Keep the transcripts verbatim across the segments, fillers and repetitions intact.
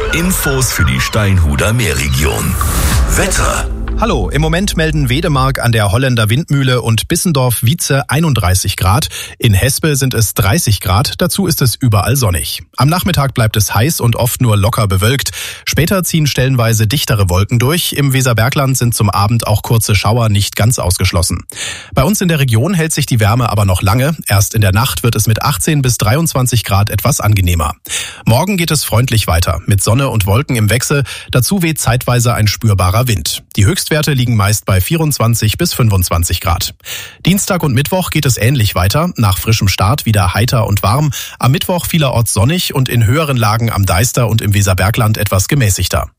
Infos für die Steinhuder Meerregion. Wetter. Hallo, im Moment melden Wedemark an der Holländer Windmühle und Bissendorf-Wietze einunddreißig Grad. In Hespe sind es dreißig Grad, dazu ist es überall sonnig. Am Nachmittag bleibt es heiß und oft nur locker bewölkt. Später ziehen stellenweise dichtere Wolken durch. Im Weserbergland sind zum Abend auch kurze Schauer nicht ganz ausgeschlossen. Bei uns in der Region hält sich die Wärme aber noch lange. Erst in der Nacht wird es mit achtzehn bis dreiundzwanzig Grad etwas angenehmer. Morgen geht es freundlich weiter, mit Sonne und Wolken im Wechsel. Dazu weht zeitweise ein spürbarer Wind. Die Höchstwerte liegen meist bei vierundzwanzig bis fünfundzwanzig Grad. Dienstag und Mittwoch geht es ähnlich weiter. Nach frischem Start wieder heiter und warm. Am Mittwoch vielerorts sonnig und in höheren Lagen am Deister und im Weserbergland etwas gemäßigter.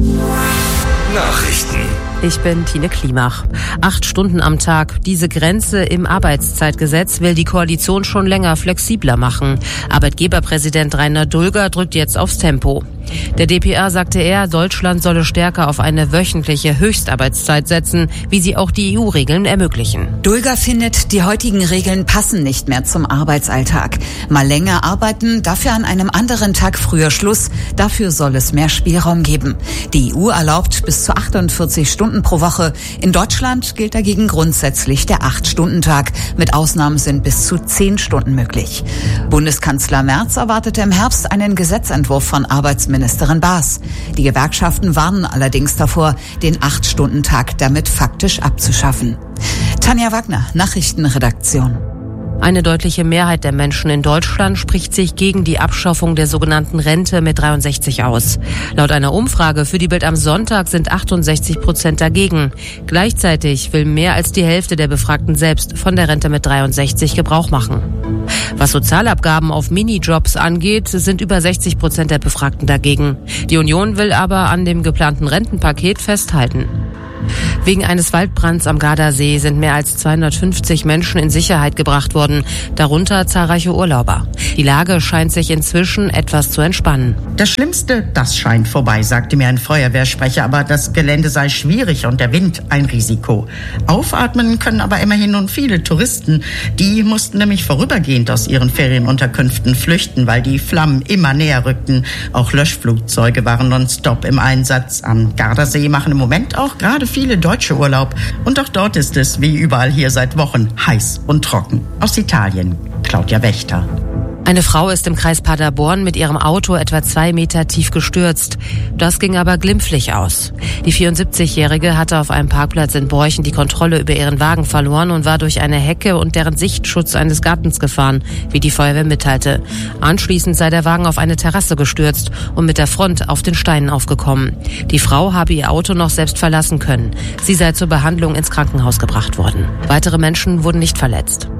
Nachrichten. Ich bin Tine Klimach. Acht Stunden am Tag. Diese Grenze im Arbeitszeitgesetz will die Koalition schon länger flexibler machen. Arbeitgeberpräsident Rainer Dulger drückt jetzt aufs Tempo. Der D P R sagte er, Deutschland solle stärker auf eine wöchentliche Höchstarbeitszeit setzen, wie sie auch die E U-Regeln ermöglichen. Dulger findet, die heutigen Regeln passen nicht mehr zum Arbeitsalltag. Mal länger arbeiten, dafür an einem anderen Tag früher Schluss. Dafür soll es mehr Spielraum geben. Die E U erlaubt bis zu achtundvierzig Stunden pro Woche. In Deutschland gilt dagegen grundsätzlich der acht-Stunden-Tag. Mit Ausnahmen sind bis zu zehn Stunden möglich. Bundeskanzler Merz erwartete im Herbst einen Gesetzentwurf von Arbeitsministerin Ministerin Baas. Die Gewerkschaften warnen allerdings davor, den acht-Stunden-Tag damit faktisch abzuschaffen. Tanja Wagner, Nachrichtenredaktion. Eine deutliche Mehrheit der Menschen in Deutschland spricht sich gegen die Abschaffung der sogenannten Rente mit dreiundsechzig aus. Laut einer Umfrage für die Bild am Sonntag sind achtundsechzig Prozent dagegen. Gleichzeitig will mehr als die Hälfte der Befragten selbst von der Rente mit dreiundsechzig Gebrauch machen. Was Sozialabgaben auf Minijobs angeht, sind über sechzig Prozent der Befragten dagegen. Die Union will aber an dem geplanten Rentenpaket festhalten. Wegen eines Waldbrands am Gardasee sind mehr als zweihundertfünfzig Menschen in Sicherheit gebracht worden, darunter zahlreiche Urlauber. Die Lage scheint sich inzwischen etwas zu entspannen. Das Schlimmste, das scheint vorbei, sagte mir ein Feuerwehrsprecher, aber das Gelände sei schwierig und der Wind ein Risiko. Aufatmen können aber immerhin nun viele Touristen. Die mussten nämlich vorübergehend aus ihren Ferienunterkünften flüchten, weil die Flammen immer näher rückten. Auch Löschflugzeuge waren nonstop im Einsatz. Am Gardasee machen im Moment auch gerade viele Deutsche Urlaub. Und auch dort ist es, wie überall hier seit Wochen, heiß und trocken. Aus Italien, Claudia Wächter. Eine Frau ist im Kreis Paderborn mit ihrem Auto etwa zwei Meter tief gestürzt. Das ging aber glimpflich aus. Die vierundsiebzigjährige hatte auf einem Parkplatz in Borchen die Kontrolle über ihren Wagen verloren und war durch eine Hecke und deren Sichtschutz eines Gartens gefahren, wie die Feuerwehr mitteilte. Anschließend sei der Wagen auf eine Terrasse gestürzt und mit der Front auf den Steinen aufgekommen. Die Frau habe ihr Auto noch selbst verlassen können. Sie sei zur Behandlung ins Krankenhaus gebracht worden. Weitere Menschen wurden nicht verletzt.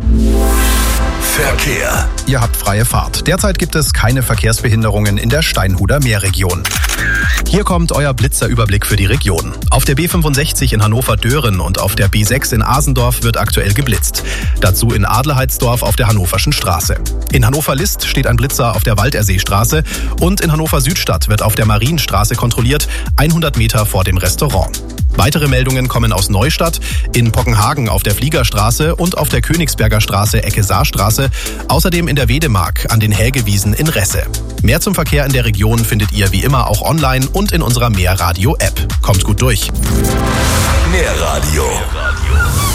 Verkehr. Ihr habt freie Fahrt. Derzeit gibt es keine Verkehrsbehinderungen in der Steinhuder Meerregion. Hier kommt euer Blitzerüberblick für die Region. Auf der B fünfundsechzig in Hannover-Dören und auf der B sechs in Asendorf wird aktuell geblitzt. Dazu in Adelheidsdorf auf der Hannoverschen Straße. In Hannover-List steht ein Blitzer auf der Walderseestraße und in Hannover-Südstadt wird auf der Marienstraße kontrolliert, hundert Meter vor dem Restaurant. Weitere Meldungen kommen aus Neustadt, in Pockenhagen auf der Fliegerstraße und auf der Königsberger Straße Ecke Saarstraße, außerdem in der Wedemark an den Hägewiesen in Resse. Mehr zum Verkehr in der Region findet ihr wie immer auch online und in unserer Meerradio-App. Kommt gut durch. Meerradio.